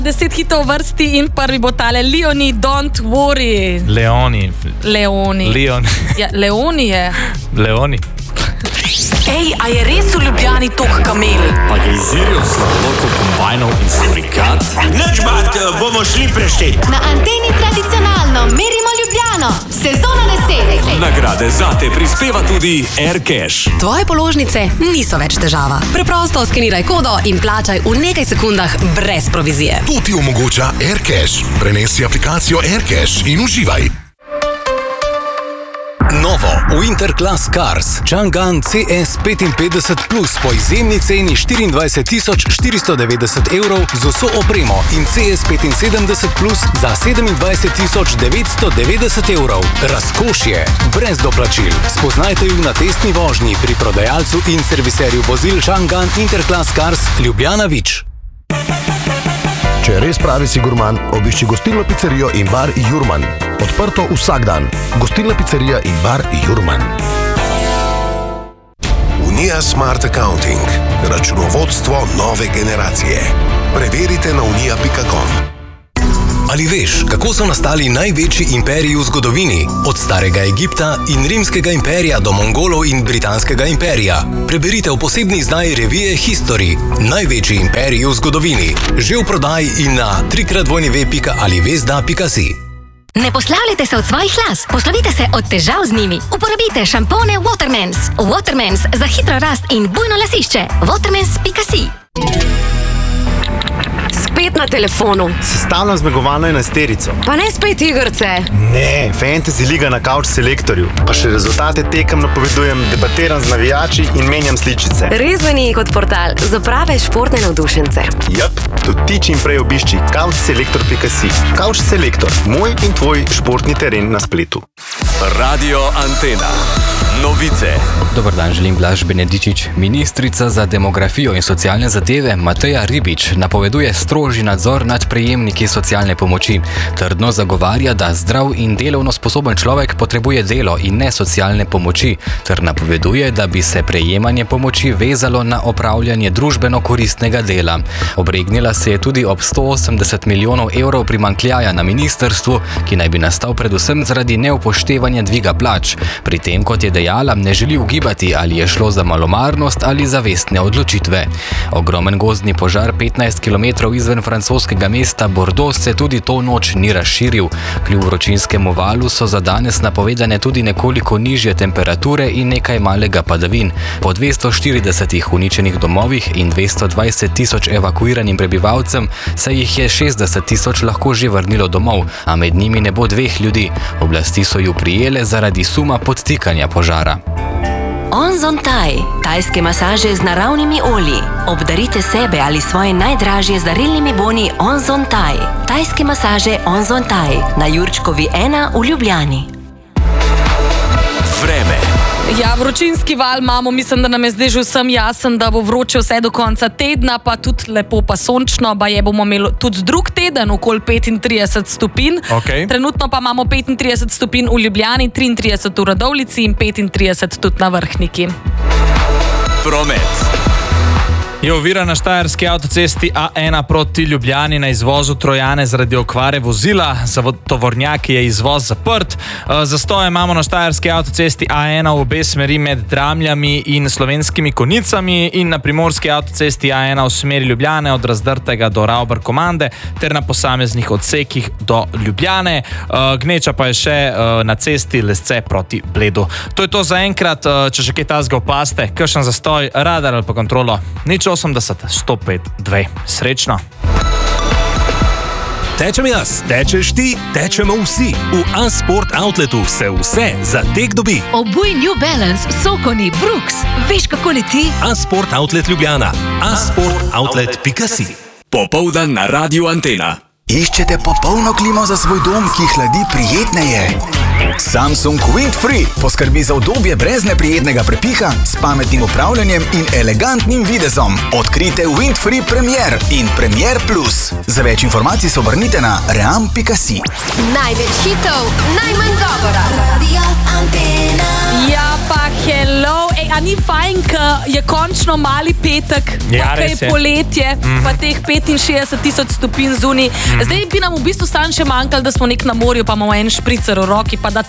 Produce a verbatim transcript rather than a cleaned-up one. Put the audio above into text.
Deset hitov v vrsti in prvi bo tale Leoni, Don't Worry. Leoni. Leoni. Leon. Ja, Leoni je. Leoni. Ej, a je res v Ljubljani tok kamel? Pa gejzirjev, sladolkov, kombajnov in surikat? Nič bat, bomo šli preštet. Na Anteni tradicionalno merimo Ljubljano. Sezona deset. Nagrade zate prispeva tudi AirCash. Tvoje položnice niso več težava. Preprosto skeniraj kodo in plačaj v nekaj sekundah brez provizije. To ti omogoča AirCash. Prenesi aplikacijo AirCash in uživaj. Novo Winter Class Cars Chang'an C S petinpetdeset plus po izjemni ceni štiriindvajset tisoč štiristo devetdeset evrov z vso opremo in C S petinsedemdeset plus za sedemindvajset tisoč devetsto devetdeset evrov. Razkošje, brez doplačil. Spoznajte ju na testni vožnji pri prodajalcu in serviserju vozil Chang'an Interclass Cars Ljubljana Vič. Če res pravi si gurman, obišči gostilno pizzerijo in bar Jurman. Odprto vsak dan. Gostilna pizzerija in bar Jurman. Unija Smart Accounting. Računovodstvo nove generacije. Preverite na unija pika com. Ali veš, kako so nastali največji imperiji v zgodovini? Od starega Egipta in rimskega imperija do Mongolov in britanskega imperija. Preberite v posebni izdaji revije History. Največji imperiji v zgodovini. Že v prodaji in na trikrat dvojni pika alivesda pika si. Ne poslavljajte se od svojih las, poslovite se od težav z njimi. Uporabite šampone Watermans. Watermans za hitro rast in bujno lasišče. Watermans pika si. Spet na telefonu. Sestavljam zmagovalno enajsterico. Pa ne spet igrce. Ne, Fantasy Liga na Couch Selektorju. Pa še rezultate tekem napovedujem, debatiram z navijači in menjam sličice. Res zveni kot portal za prave športne navdušence. Jep, tudi ti čim prej obišči couch selektor pika si. Couch Selektor, moj in tvoj športni teren na spletu. Radio Antena. Novice. Dobar dan, želim Blaž Benedičič. Ministrica za demografijo in socialne zadeve Mateja Ribič napoveduje strožji nadzor nad prejemniki socialne pomoči. Trdno zagovarja, da zdrav in delovno sposoben človek potrebuje delo in ne socialne pomoči, ter napoveduje, da bi se prejemanje pomoči vezalo na opravljanje družbeno koristnega dela. Obregnila se je tudi ob sto osemdeset milijonov evrov primanjkljaja na ministrstvu, ki naj bi nastal predvsem zaradi neupoštevanja dviga plač. Pri tem, kot je dejala, ne želi ugibati, ali je šlo za malomarnost ali zavestne odločitve. Ogromen gozdni požar petnajst kilometrov izven francoskega mesta Bordeaux se tudi to noč ni razširil. Kljub vročinskemu valu so za danes napovedane tudi nekoliko nižje temperature in nekaj malega padavin. Po dvesto štiridesetih uničenih domovih in dvesto dvajset tisoč evakuiranim prebivalcem se jih je šestdeset tisoč lahko že vrnilo domov, a med njimi ne bo dveh ljudi. Oblasti so ju prijele zaradi suma podtikanja požara. Onzon Thai, tajske masaže z naravnimi olji. Obdarite sebe ali svoje najdražje z darilnimi boni Onzon Thai. Tajske masaže Onzon Thai na Jurčkovi ena v Ljubljani. Vreme. Ja, vročinski val imamo, mislim, da nam je zdaj že vsem jasen, da bo vroče vse do konca tedna, pa tudi lepo pa sončno, pa je bomo imeli tudi drug teden okoli petintrideset stopinj. Okay. Trenutno pa imamo petintrideset stopinj v Ljubljani, triintrideset v Radovljici in petintrideset tudi na Vrhniki. Promet. Je ovira na štajerski avtocesti A ena proti Ljubljani na izvozu Trojane zaradi okvare vozila. Za tovornjaki je izvoz zaprt. Zastoje imamo na štajerski avtocesti A ena v obe smeri med Dramljami in Slovenskimi Konjicami in na primorski avtocesti A ena v smeri Ljubljane od Razdrtega do Ravbar-Komande ter na posameznih odsekih do Ljubljane. Gneča pa je še na cesti Lesce proti Bledu. To je to za enkrat. Če še kaj tazga opaste, kakšen zastoj, radar ali pa kontrolo. Nič osemdeset, sto pet, dve. Srečno. Tečem jaz, tečeš ti, tečemo vsi. V A-Sport Outletu se vse za tek dobi. Obuj New Balance, Sokoni, Brooks. Veš, kako leti? A-Sport Outlet Ljubljana. a sport outlet pika si. Popoldan na Radio Antena. Iščete popolno klimo za svoj dom, ki hladi prijetneje? Samsung Windfree poskrbi za udobje brez neprijetnega prepiha, s pametnim upravljanjem in elegantnim videzom. Odkrite Windfree Premier in Premier Plus. Za več informacij se obrnite na ream pika si. Največ hitov, najmanj govora. Radio Antena. Ja pa hello, ej, a ni fajn, ker je končno mali petek, Ja, pa ker res je je. poletje, Mhm. pa teh petinšestdeset tisoč stopinj zunaj. Mhm. Zdaj bi nam v bistvu stan še manjkalo, da smo nek na morju, pa imamo en špricer v roki, pa da